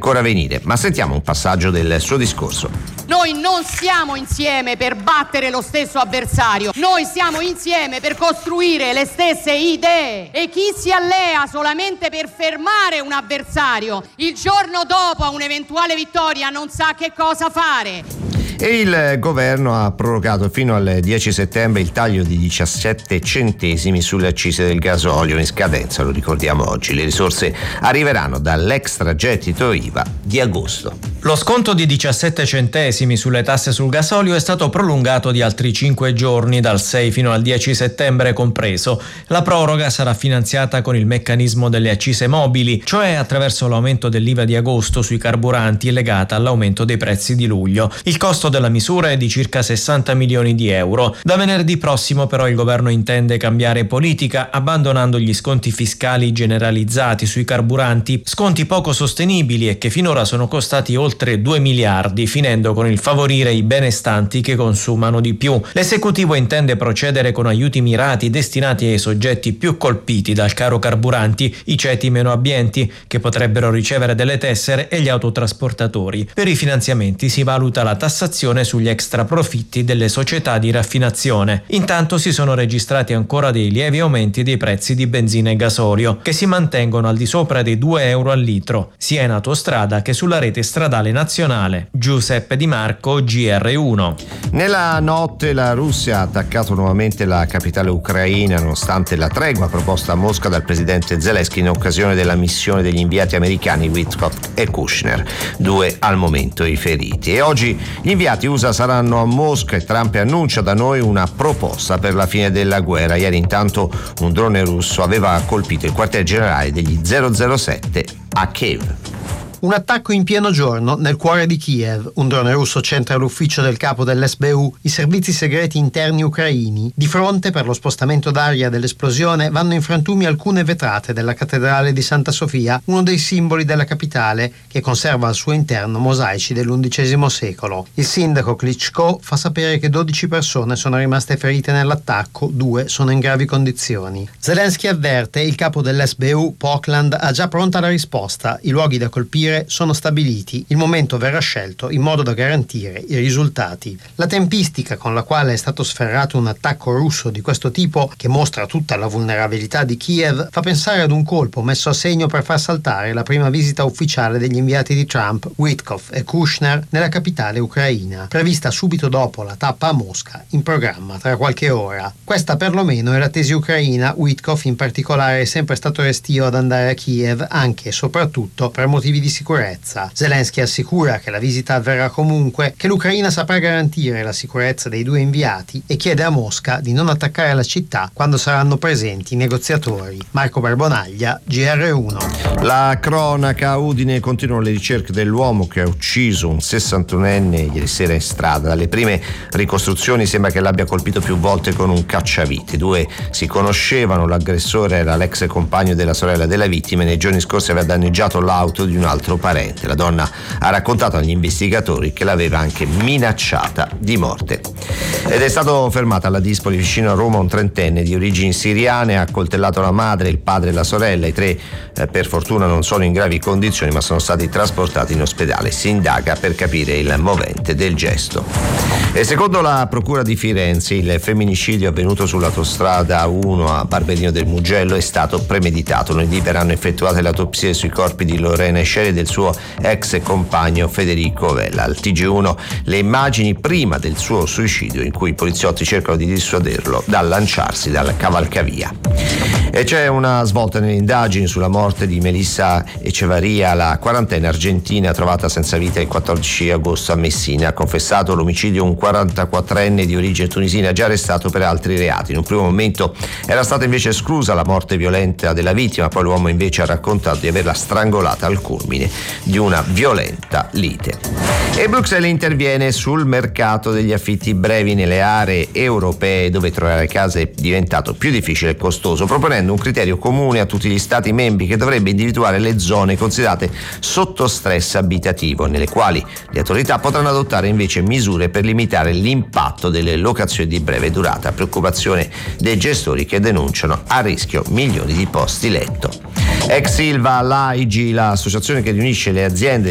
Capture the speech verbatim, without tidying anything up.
ancora venire, ma sentiamo un passaggio del suo discorso. Noi non siamo insieme per battere lo stesso avversario, noi siamo insieme per costruire le stesse idee, e chi si allea solamente per fermare un avversario il giorno dopo a un'eventuale vittoria non sa che cosa fare. E il governo ha prorogato fino al dieci settembre il taglio di diciassette centesimi sulle accise del gasolio in scadenza, lo ricordiamo oggi. Le risorse arriveranno dall'extragettito I V A di agosto. Lo sconto di diciassette centesimi sulle tasse sul gasolio è stato prolungato di altri cinque giorni, dal sei fino al dieci settembre compreso. La proroga sarà finanziata con il meccanismo delle accise mobili, cioè attraverso l'aumento dell'I V A di agosto sui carburanti legata all'aumento dei prezzi di luglio. Il costo della misura è di circa sessanta milioni di euro. Da venerdì prossimo però il governo intende cambiare politica, abbandonando gli sconti fiscali generalizzati sui carburanti, sconti poco sostenibili e che finora sono costati oltre due miliardi, finendo con il favorire i benestanti che consumano di più. L'esecutivo intende procedere con aiuti mirati destinati ai soggetti più colpiti dal caro carburanti, i ceti meno abbienti, che potrebbero ricevere delle tessere, e gli autotrasportatori. Per i finanziamenti si valuta la tassazione sugli extraprofitti delle società di raffinazione. Intanto si sono registrati ancora dei lievi aumenti dei prezzi di benzina e gasolio, che si mantengono al di sopra dei due euro al litro, sia in autostrada che sulla rete stradale nazionale. Giuseppe Di Marco, G R uno. Nella notte la Russia ha attaccato nuovamente la capitale ucraina, nonostante la tregua proposta a Mosca dal presidente Zelensky in occasione della missione degli inviati americani Witkoff e Kushner, due al momento i feriti. E oggi gli inviati U S A saranno a Mosca e Trump annuncia da noi una proposta per la fine della guerra. Ieri intanto un drone russo aveva colpito il quartier generale degli zero zero sette a Kiev. Un attacco in pieno giorno nel cuore di Kiev. Un drone russo centra l'ufficio del capo dell'S B U, i servizi segreti interni ucraini. Di fronte, per lo spostamento d'aria dell'esplosione, vanno in frantumi alcune vetrate della cattedrale di Santa Sofia, uno dei simboli della capitale, che conserva al suo interno mosaici dell'undicesimo secolo. Il sindaco Klitschko fa sapere che dodici persone sono rimaste ferite nell'attacco, due sono in gravi condizioni. Zelensky avverte: il capo dell'S B U, Pokland, ha già pronta la risposta. I luoghi da colpire sono stabiliti, il momento verrà scelto in modo da garantire i risultati. La tempistica con la quale è stato sferrato un attacco russo di questo tipo, che mostra tutta la vulnerabilità di Kiev, fa pensare ad un colpo messo a segno per far saltare la prima visita ufficiale degli inviati di Trump, Witkoff e Kushner, nella capitale ucraina, prevista subito dopo la tappa a Mosca, in programma tra qualche ora. Questa perlomeno è la tesi ucraina. Witkoff in particolare è sempre stato restio ad andare a Kiev, anche e soprattutto per motivi di sicurezza. Zelensky assicura che la visita avverrà comunque, che l'Ucraina saprà garantire la sicurezza dei due inviati e chiede a Mosca di non attaccare la città quando saranno presenti i negoziatori. Marco Barbonaglia, G R uno. La cronaca: a Udine continuano le ricerche dell'uomo che ha ucciso un sessantunenne ieri sera in strada. Dalle prime ricostruzioni sembra che l'abbia colpito più volte con un cacciavite. Due si conoscevano, l'aggressore era l'ex compagno della sorella della vittima e nei giorni scorsi aveva danneggiato l'auto di un altro parente. La donna ha raccontato agli investigatori che l'aveva anche minacciata di morte. Ed è stato fermato alla Dispoli, vicino a Roma, un trentenne di origini siriane. Ha accoltellato la madre, il padre e la sorella. I tre eh, per fortuna non sono in gravi condizioni, ma sono stati trasportati in ospedale. Si indaga per capire il movente del gesto. E secondo la procura di Firenze, il femminicidio avvenuto sull'autostrada uno a Barberino del Mugello è stato premeditato. Lunedì verranno effettuate le autopsie sui corpi di Lorena Esceri e del suo ex compagno Federico Vella. Al T G uno le immagini prima del suo suicidio, in cui i poliziotti cercano di dissuaderlo dal lanciarsi dalla cavalcavia. E c'è una svolta nelle indagini sulla morte di Melissa Echevarria, la quarantenne argentina trovata senza vita il quattordici agosto a Messina. Ha confessato l'omicidio un quarantaquattrenne di origine tunisina, già arrestato per altri reati. In un primo momento era stata invece esclusa la morte violenta della vittima, poi l'uomo invece ha raccontato di averla strangolata al culmine di una violenta lite. E Bruxelles interviene sul mercato degli affitti brevi nelle aree europee, dove trovare casa è diventato più difficile e costoso, proponendo un criterio comune a tutti gli Stati membri che dovrebbe individuare le zone considerate sotto stress abitativo, nelle quali le autorità potranno adottare invece misure per limitare l'impatto delle locazioni di breve durata, preoccupazione dei gestori che denunciano a rischio milioni di posti letto. Ex Ilva, l'A I G, l'associazione che riunisce le aziende